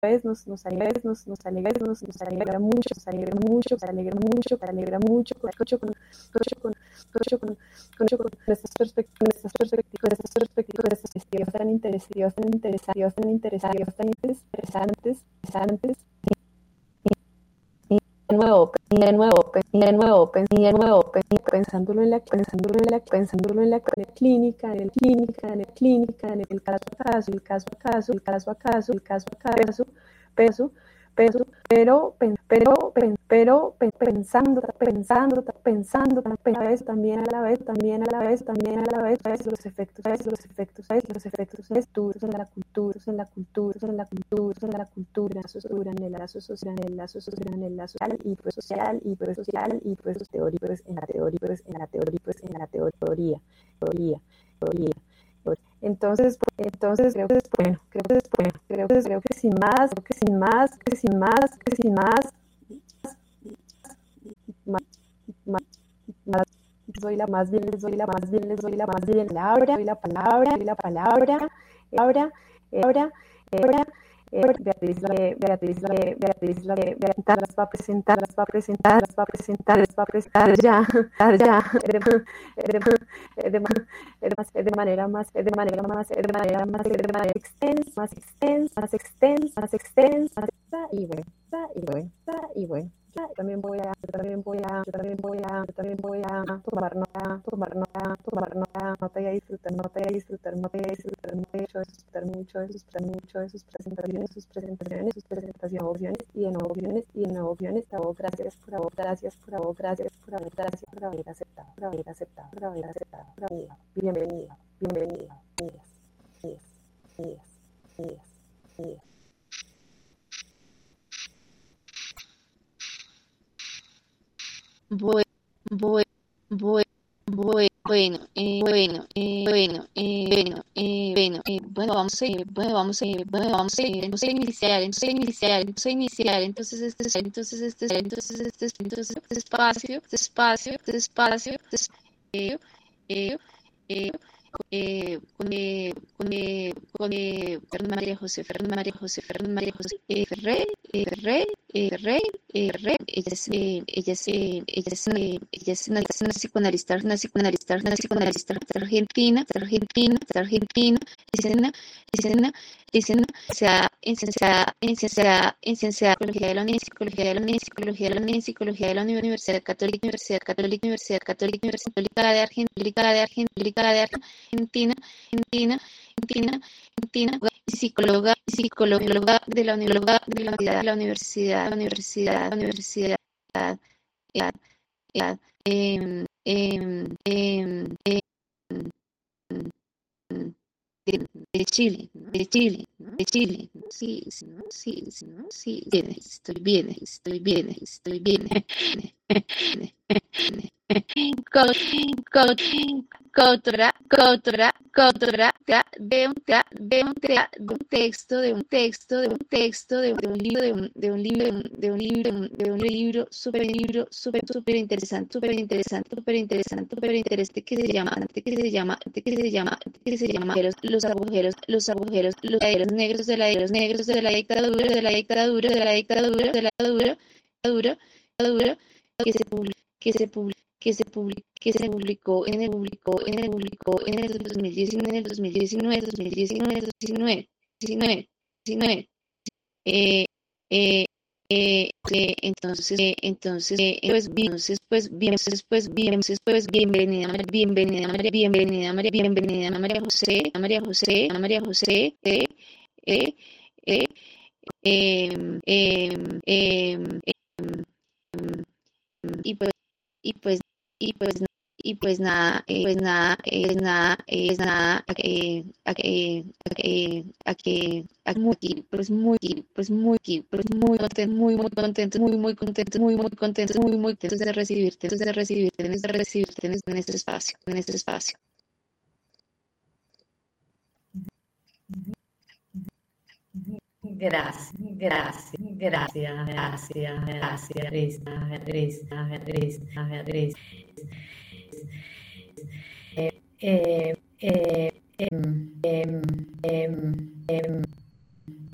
vez nos alegra mucho, con estas perspectivas tan interesantes, pensándolo en la clínica, en el caso a caso, pero pensando los efectos en la cultura, en el lazo social y pues social y pues teóricos en la teoría. Entonces creo que sin más, les doy la palabra, Beatriz las va a presentar ya de manera más extensa y bueno. También voy a tomar nota y a disfrutar mucho de sus presentaciones y de nuevo guiones. Gracias por haber aceptado. Bienvenida. Yes. Bueno, vamos a iniciar. Entonces, este espacio, María José Ferrer, ella es una psicoanalista argentina, licenciada en psicología de la Universidad Católica de Argentina, y psicóloga de la Universidad de Chile, Sí, estoy bien. Coautora de un texto súper interesante que se llama los agujeros negros de la dictadura que se publicó en el 2019. Eh, eh, bienvenida María José, eh, em, em, em, em, y pues y pues y pues y pues nada muy contentos de recibirte en este espacio. Gracias, Beatriz.